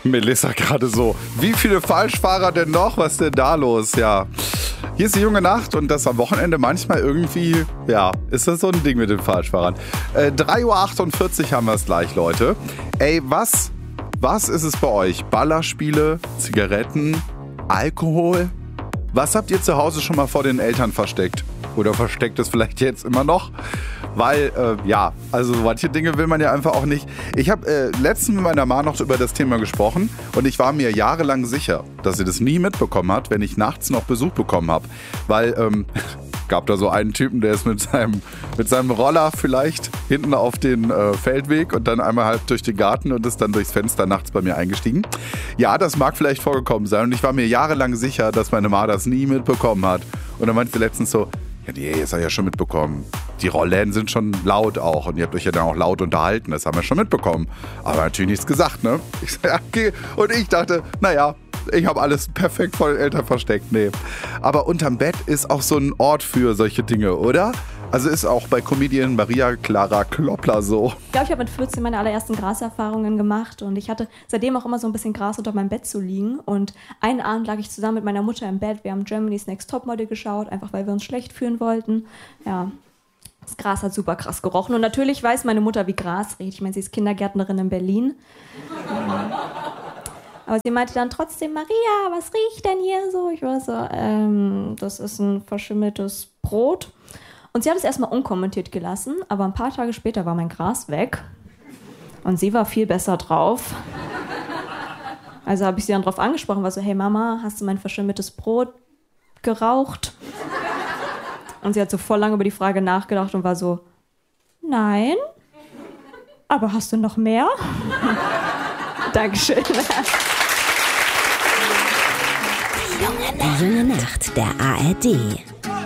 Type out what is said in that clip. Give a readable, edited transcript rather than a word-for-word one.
Melissa gerade so, wie viele Falschfahrer denn noch? Was ist denn da los? Ja, hier ist die junge Nacht und das am Wochenende manchmal irgendwie, ja, ist das so ein Ding mit den Falschfahrern. 3:48 Uhr haben wir es gleich, Leute. Ey, was ist es bei euch? Ballerspiele, Zigaretten, Alkohol? Was habt ihr zu Hause schon mal vor den Eltern versteckt? Oder versteckt es vielleicht jetzt immer noch? Weil, also manche Dinge will man ja einfach auch nicht. Ich habe letztens mit meiner Mama noch über das Thema gesprochen und ich war mir jahrelang sicher, dass sie das nie mitbekommen hat, wenn ich nachts noch Besuch bekommen habe. Weil, gab da so einen Typen, der ist mit seinem Roller vielleicht hinten auf den Feldweg und dann einmal halb durch den Garten und ist dann durchs Fenster nachts bei mir eingestiegen. Ja, das mag vielleicht vorgekommen sein und ich war mir jahrelang sicher, dass meine Mama das nie mitbekommen hat. Und dann meinte sie letztens so, ja, nee, das hat ja schon mitbekommen. Die Rollläden sind schon laut auch und ihr habt euch ja dann auch laut unterhalten, das haben wir schon mitbekommen. Aber natürlich nichts gesagt, ne? Ich sag, ja, okay. Und ich dachte, naja, ich habe alles perfekt vor den Eltern versteckt. Nee. Aber unterm Bett ist auch so ein Ort für solche Dinge, oder? Also ist auch bei Comedian Maria Clara Kloppler so. Ich glaube, ich habe mit 14 meine allerersten Graserfahrungen gemacht und ich hatte seitdem auch immer so ein bisschen Gras unter meinem Bett zu liegen. Und einen Abend lag ich zusammen mit meiner Mutter im Bett. Wir haben Germany's Next Topmodel geschaut, einfach weil wir uns schlecht fühlen wollten. Ja, das Gras hat super krass gerochen. Und natürlich weiß meine Mutter, wie Gras riecht. Ich meine, sie ist Kindergärtnerin in Berlin. Aber sie meinte dann trotzdem, Maria, was riecht denn hier so? Ich war so, das ist ein verschimmeltes Brot. Und sie hat es erstmal unkommentiert gelassen, aber ein paar Tage später war mein Gras weg. Und sie war viel besser drauf. Also habe ich sie dann drauf angesprochen, war so, hey Mama, hast du mein verschimmeltes Brot geraucht? Und sie hat so voll lange über die Frage nachgedacht und war so, nein, aber hast du noch mehr? Dankeschön. Die junge Nacht der ARD.